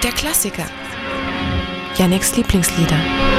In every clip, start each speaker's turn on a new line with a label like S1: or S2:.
S1: Der Klassiker. Yannicks Lieblingslieder.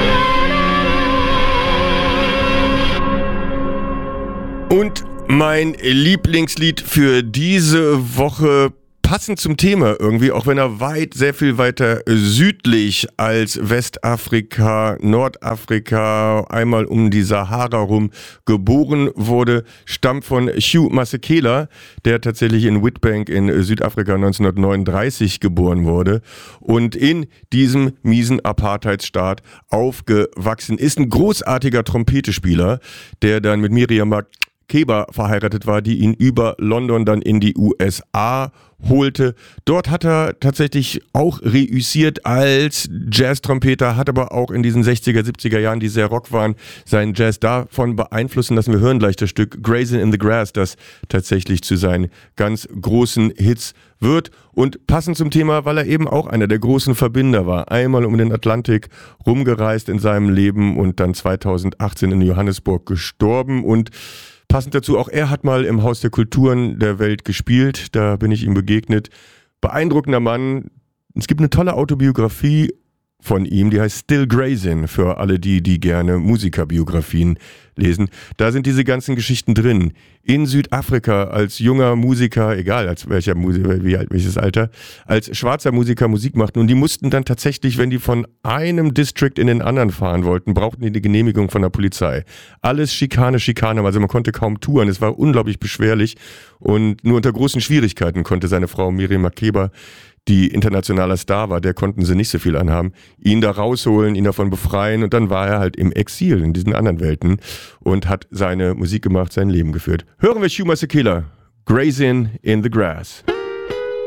S2: Und mein Lieblingslied für diese Woche, passend zum Thema irgendwie, auch wenn er sehr viel weiter südlich als Westafrika, Nordafrika, einmal um die Sahara rum geboren wurde, stammt von Hugh Masekela, der tatsächlich in Witbank in Südafrika 1939 geboren wurde und in diesem miesen Apartheidsstaat aufgewachsen ist. Ein großartiger Trompetespieler, der dann mit Miriam Makeba verheiratet war, die ihn über London dann in die USA holte. Dort hat er tatsächlich auch reüssiert als Jazz-Trompeter, hat aber auch in diesen 60er, 70er Jahren, die sehr Rock waren, seinen Jazz davon beeinflussen lassen. Wir hören gleich das Stück Grazing in the Grass, das tatsächlich zu seinen ganz großen Hits wird. Und passend zum Thema, weil er eben auch einer der großen Verbinder war. Einmal um den Atlantik rumgereist in seinem Leben und dann 2018 in Johannesburg gestorben. Und passend dazu, auch er hat mal im Haus der Kulturen der Welt gespielt, da bin ich ihm begegnet. Beeindruckender Mann. Es gibt eine tolle Autobiografie von ihm, die heißt Still Grazing, für alle die gerne Musikerbiografien lesen. Da sind diese ganzen Geschichten drin. In Südafrika als junger Musiker, egal als welches Alter, als schwarzer Musiker Musik machten. Und die mussten dann tatsächlich, wenn die von einem District in den anderen fahren wollten, brauchten die eine Genehmigung von der Polizei. Alles Schikane, also man konnte kaum touren. Es war unglaublich beschwerlich und nur unter großen Schwierigkeiten konnte seine Frau Miriam Makeba, die internationaler Star war, der konnten sie nicht so viel anhaben, ihn da rausholen, ihn davon befreien und dann war er halt im Exil in diesen anderen Welten und hat seine Musik gemacht, sein Leben geführt. Hören wir Hugh Masekela, Grazing in the Grass.